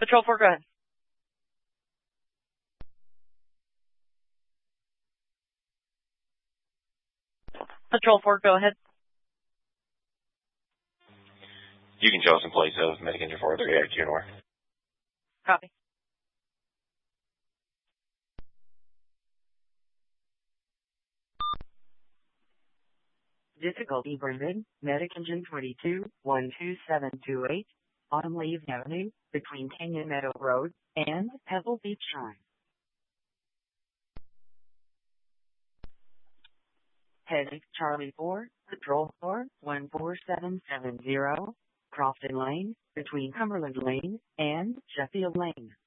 Patrol 4, go ahead. Patrol 4, go ahead. You can show us in place of Medic Engine 438 to your north. Copy. Difficulty granted. Medic Engine 22, 12728, Autumn Leaves Avenue, between Canyon Meadow Road and Pebble Beach Shrine. Heading Charlie 4, Patrol 4, 14770, Crofton Lane, between Cumberland Lane and Sheffield Lane.